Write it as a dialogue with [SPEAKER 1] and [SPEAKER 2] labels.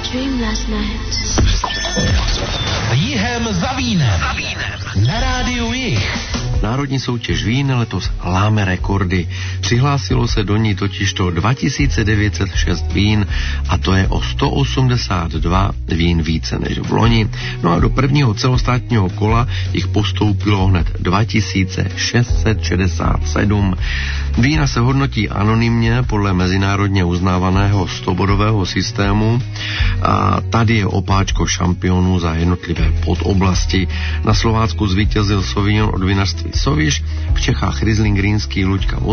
[SPEAKER 1] dream last night.
[SPEAKER 2] Jihem za vínem. Na rádiu Jih.
[SPEAKER 3] Národní soutěž vín letos láme rekordy. Přihlásilo se do ní totižto 2906 vín a to je o 182 vín více než v loni. No a do prvního celostátního kola jich postoupilo hned 2667. Vína se hodnotí anonymně podle mezinárodně uznávaného 100bodového systému a tady je opáčko šampionů za jednotlivé podoblasti. Na Slovácku zvítězil Sauvignon od vinařství Soviš, v Čechách Riesling Rýnský Luďka